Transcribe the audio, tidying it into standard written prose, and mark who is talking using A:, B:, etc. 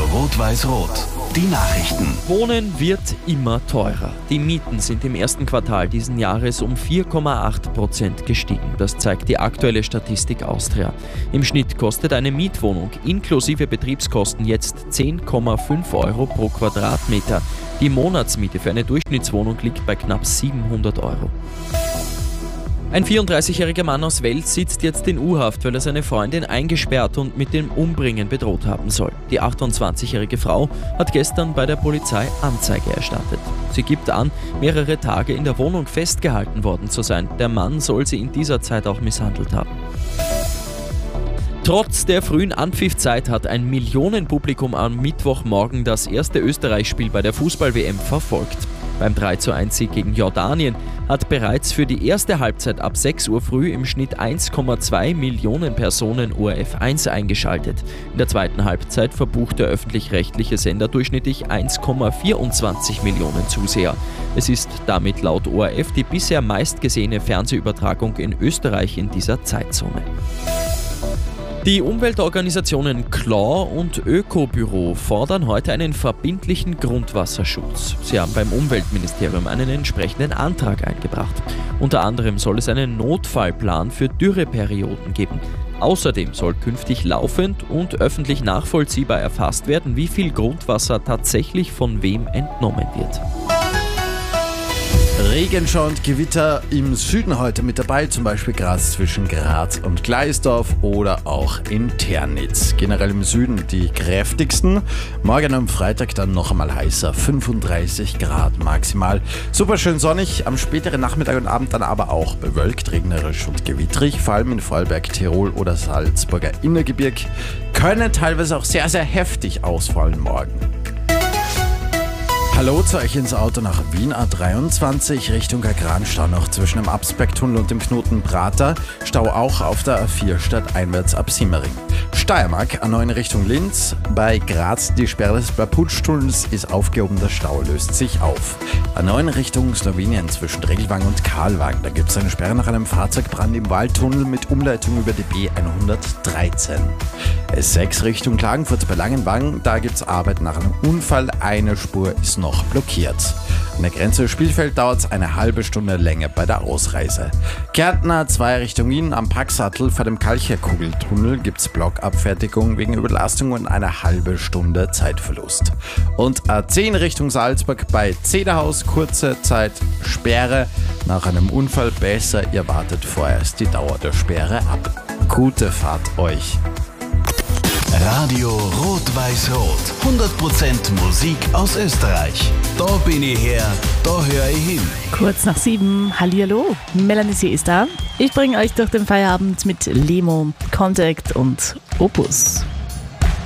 A: Rot-Weiß-Rot. Die Nachrichten.
B: Wohnen wird immer teurer. Die Mieten sind im ersten Quartal diesen Jahres um 4,8% gestiegen. Das zeigt die aktuelle Statistik Austria. Im Schnitt kostet eine Mietwohnung inklusive Betriebskosten jetzt 10,5 Euro pro Quadratmeter. Die Monatsmiete für eine Durchschnittswohnung liegt bei knapp 700 Euro. Ein 34-jähriger Mann aus Wels sitzt jetzt in U-Haft, weil er seine Freundin eingesperrt und mit dem Umbringen bedroht haben soll. Die 28-jährige Frau hat gestern bei der Polizei Anzeige erstattet. Sie gibt an, mehrere Tage in der Wohnung festgehalten worden zu sein. Der Mann soll sie in dieser Zeit auch misshandelt haben. Trotz der frühen Anpfiffzeit hat ein Millionenpublikum am Mittwochmorgen das erste Österreich-Spiel bei der Fußball-WM verfolgt. Beim 3:1-Sieg gegen Jordanien hat bereits für die erste Halbzeit ab 6 Uhr früh im Schnitt 1,2 Millionen Personen ORF 1 eingeschaltet. In der zweiten Halbzeit verbucht der öffentlich-rechtliche Sender durchschnittlich 1,24 Millionen Zuseher. Es ist damit laut ORF die bisher meistgesehene Fernsehübertragung in Österreich in dieser Zeitzone. Die Umweltorganisationen Claw und Ökobüro fordern heute einen verbindlichen Grundwasserschutz. Sie haben beim Umweltministerium einen entsprechenden Antrag eingebracht. Unter anderem soll es einen Notfallplan für Dürreperioden geben. Außerdem soll künftig laufend und öffentlich nachvollziehbar erfasst werden, wie viel Grundwasser tatsächlich von wem entnommen wird.
C: Regenschau und Gewitter im Süden heute mit dabei, zum Beispiel Graz zwischen Graz und Gleisdorf oder auch in Ternitz. Generell im Süden die kräftigsten. Morgen am Freitag dann noch einmal heißer, 35 Grad maximal. Super schön sonnig, am späteren Nachmittag und Abend dann aber auch bewölkt, regnerisch und gewitterig. Vor allem in Vorarlberg, Tirol oder Salzburger Innergebirg können teilweise auch sehr, sehr heftig ausfallen morgen. Hallo zu euch ins Auto nach Wien A23 Richtung Agranstau noch zwischen dem Absbergtunnel und dem Knoten Prater. Stau auch auf der A4 stadteinwärts ab Simmering. Steiermark A9 Richtung Linz. Bei Graz die Sperre des Blaputsch-Tunnels ist aufgehoben, der Stau löst sich auf. A9 Richtung Slowenien zwischen Dregelwang und Karlwang. Da gibt es eine Sperre nach einem Fahrzeugbrand im Waldtunnel mit Umleitung über die B113. S6 Richtung Klagenfurt bei Langenwang. Da gibt es Arbeit nach einem Unfall. Eine Spur ist noch blockiert. An der Grenze Spielfeld dauert es eine halbe Stunde länger bei der Ausreise. Kärnten A2 Richtung Wien am Packsattel vor dem Kalcherkugeltunnel gibt es Blockabfertigung wegen Überlastung und eine halbe Stunde Zeitverlust. Und A10 Richtung Salzburg bei Zederhaus kurze Zeit Sperre. Nach einem Unfall besser, ihr wartet vorerst die Dauer der Sperre ab. Gute Fahrt euch!
A: Radio Rot-Weiß-Rot. 100% Musik aus Österreich. Da bin ich her, da höre ich hin.
D: Kurz nach 7, hallihallo, Melanie C. ist da. Ich bringe euch durch den Feierabend mit Lemo, Contact und Opus.